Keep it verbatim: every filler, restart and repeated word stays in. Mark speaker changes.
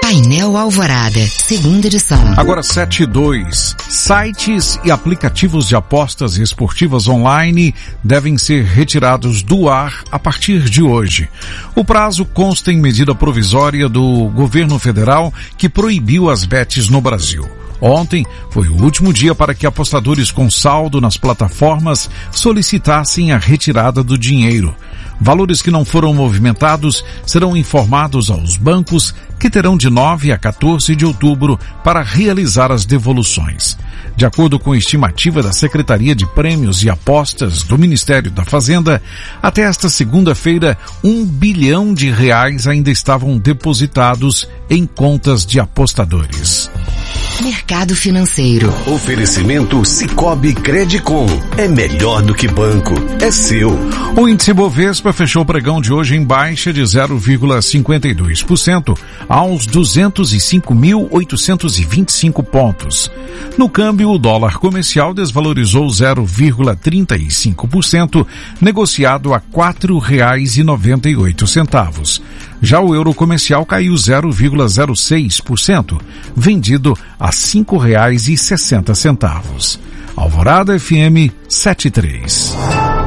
Speaker 1: Painel Alvorada, segunda edição.
Speaker 2: Agora sete e dois. Sites e aplicativos de apostas esportivas online devem ser retirados do ar a partir de hoje. O prazo consta em medida provisória do governo federal que proibiu as bets no Brasil. Ontem foi o último dia para que apostadores com saldo nas plataformas solicitassem a retirada do dinheiro. Valores que não foram movimentados serão informados aos bancos, que terão de nove a quatorze de outubro para realizar as devoluções. De acordo com a estimativa da Secretaria de Prêmios e Apostas do Ministério da Fazenda, até esta segunda-feira, um bilhão de reais ainda estavam depositados em contas de apostadores.
Speaker 1: Mercado financeiro.
Speaker 3: Oferecimento Cicobi Credicom. É melhor do que banco. É seu.
Speaker 2: O índice Bovespa fechou o pregão de hoje em baixa de zero vírgula cinquenta e dois por cento aos duzentos e cinco mil oitocentos e vinte e cinco pontos. No câmbio, o dólar comercial desvalorizou zero vírgula trinta e cinco por cento, negociado a quatro reais e noventa e oito centavos. Já o euro comercial caiu zero vírgula zero seis por cento, vendido a cinco reais e sessenta centavos. Alvorada F M setenta e três.